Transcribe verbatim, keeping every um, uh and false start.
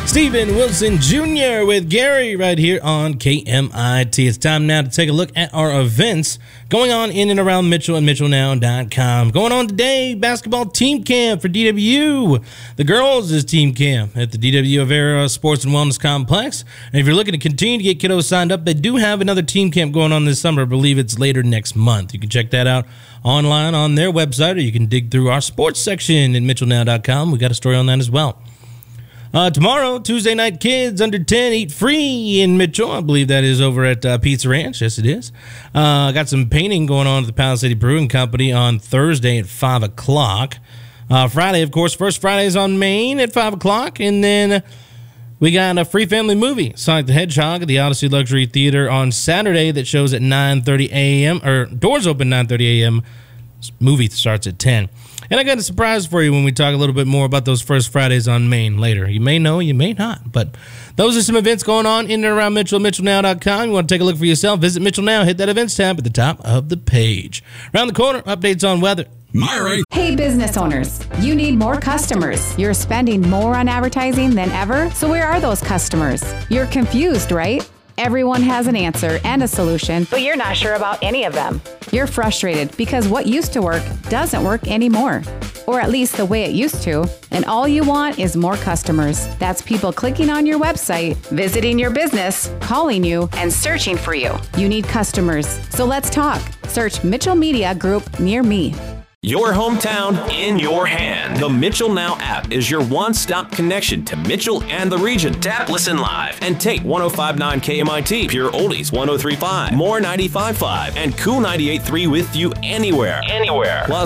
Steven Wilson Junior with Gary right here on K M I T. It's time now to take a look at our events going on in and around Mitchell and Mitchell Now dot com. Going on today, basketball team camp for D W. The girls is team camp at the D W Avera Sports and Wellness Complex. And if you're looking to continue to get kiddos signed up, they do have another team camp going on this summer. I believe it's later next month. You can check that out online on their website, or you can dig through our sports section in Mitchell Now dot com. We got a story on that as well. Uh, tomorrow, Tuesday night, kids under ten eat free in Mitchell. I believe that is over at uh, Pizza Ranch. Yes, it is. Uh, got some painting going on at the Palisade City Brewing Company on Thursday at five o'clock. Uh, Friday, of course, First Fridays on Main at five o'clock. And then we got a free family movie, Sonic the Hedgehog, at the Odyssey Luxury Theater on Saturday that shows at nine thirty a.m. or doors open nine thirty a.m. Movie starts at ten. And I got a surprise for you when we talk a little bit more about those First Fridays on Main later. You may know, you may not. But those are some events going on in and around Mitchell, Mitchell Now dot com. You want to take a look for yourself, visit Mitchell Now. Hit that events tab at the top of the page. Around the corner, updates on weather. Myra. Hey business owners, you need more customers. You're spending more on advertising than ever, so where are those customers? You're confused, right? Everyone has an answer and a solution, but you're not sure about any of them. You're frustrated because what used to work doesn't work anymore, or at least the way it used to, and all you want is more customers. That's people clicking on your website, visiting your business, calling you, and searching for you. You need customers, so let's talk. Search Mitchell Media Group near me. Your hometown in your hand. The Mitchell Now app is your one-stop connection to Mitchell and the region. Tap Listen Live and take one oh five point nine K M I T, Pure Oldies one oh three point five, More ninety-five point five, and Cool ninety-eight point three with you anywhere. Anywhere. Plus